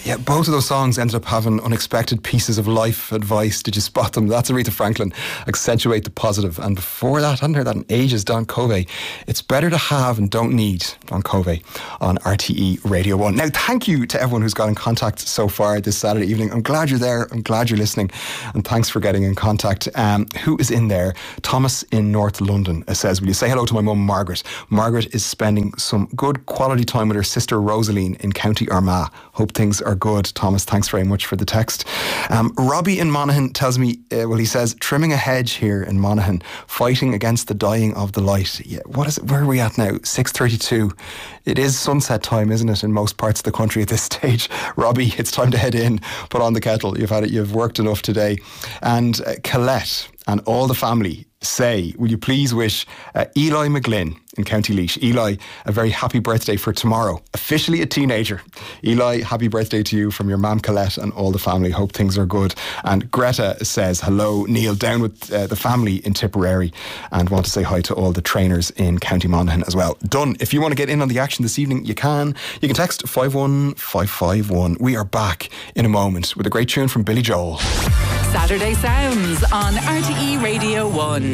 Yeah, both of those songs ended up having unexpected pieces of life advice. Did you spot them? That's Aretha Franklin, Accentuate the Positive. And before that, I hadn't heard that in ages, Don Covey, It's Better to Have and Don't Need, Don Covey on RTE Radio 1. Now, thank you to everyone who's got in contact so far this Saturday evening. I'm glad you're there. I'm glad you're listening. And thanks for getting in contact. Who is in there? Thomas in North London says, will you say hello to my mum, Margaret? Margaret is spending some good quality time with her sister, Rosaline, in County Armagh. Hope things are good. Thomas, thanks very much for the text. Robbie in Monaghan tells me, he says, trimming a hedge here in Monaghan, fighting against the dying of the light. Yeah, what is it? Where are we at now? 6:32. It is sunset time, isn't it, in most parts of the country at this stage? Robbie, it's time to head in, put on the kettle. You've worked enough today. And Colette and all the family say, will you please wish Eli McGlynn in County Laois, Eli, a very happy birthday for tomorrow. Officially a teenager. Eli, happy birthday to you from your mum Colette and all the family. Hope things are good. And Greta says, hello, Neil, down with the family in Tipperary, and want to say hi to all the trainers in County Monaghan as well. Done. If you want to get in on the action this evening, you can. You can text 51551. We are back in a moment with a great tune from Billy Joel. Saturday Sounds on RTE Radio 1.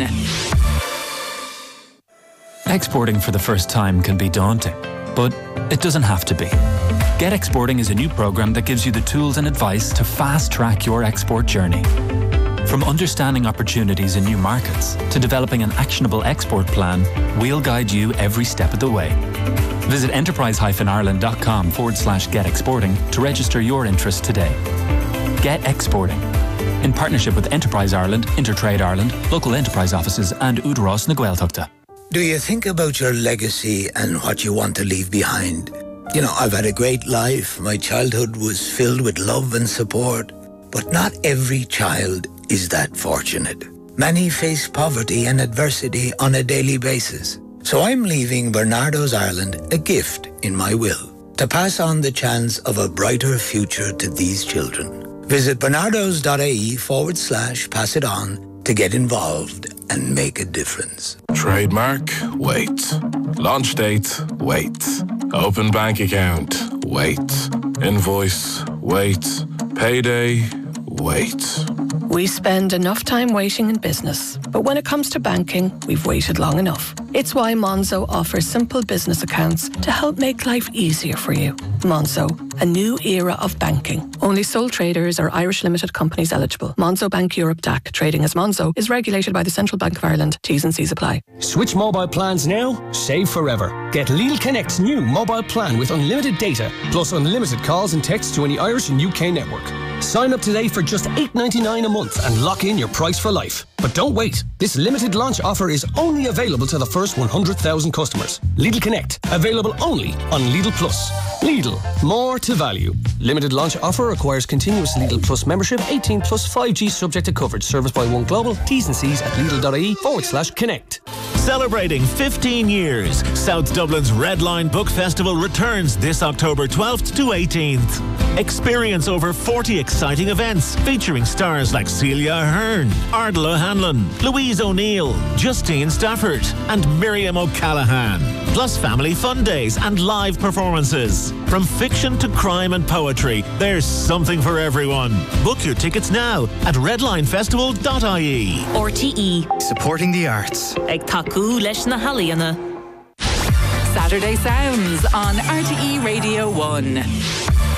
Exporting for the first time can be daunting, but it doesn't have to be. Get Exporting is a new program that gives you the tools and advice to fast-track your export journey. From understanding opportunities in new markets to developing an actionable export plan, we'll guide you every step of the way. Visit enterprise-ireland.com/get exporting to register your interest today. Get Exporting, in partnership with Enterprise Ireland, Intertrade Ireland, local enterprise offices and Údarás na Gaeltachta. Do you think about your legacy and what you want to leave behind? You know, I've had a great life. My childhood was filled with love and support. But not every child is that fortunate. Many face poverty and adversity on a daily basis. So I'm leaving Bernardo's Ireland a gift in my will, to pass on the chance of a brighter future to these children. Visit bernardos.ie/pass it on to get involved and make a difference. Trademark, wait. Launch date, wait. Open bank account, wait. Invoice, wait. Payday, wait. We spend enough time waiting in business, but when it comes to banking, we've waited long enough. It's why Monzo offers simple business accounts to help make life easier for you. Monzo, a new era of banking. Only sole traders or Irish limited companies eligible. Monzo Bank Europe DAC, trading as Monzo, is regulated by the Central Bank of Ireland. T's and C's apply. Switch mobile plans now, save forever. Get Lidl Connect's new mobile plan with unlimited data, plus unlimited calls and texts to any Irish and UK network. Sign up today for just $8.99 a month and lock in your price for life. But don't wait. This limited launch offer is only available to the first 100,000 customers. Lidl Connect, available only on Lidl Plus. Lidl, more to value. Limited launch offer requires continuous Lidl Plus membership, 18 plus 5G subject to coverage. Service by One Global. T's and C's at lidl.ie/connect. Celebrating 15 years, South Dublin's Redline Book Festival returns this October 12th to 18th. Experience over 40 exciting events featuring stars like Celia Ahern, Ardal O'Hanlon, Louise O'Neill, Justine Stafford and Miriam O'Callaghan. Plus family fun days and live performances. From fiction to crime and poetry, there's something for everyone. Book your tickets now at redlinefestival.ie. RTE. Supporting the arts. Ag taku leis na halaíonna. Saturday Sounds on RTE Radio 1.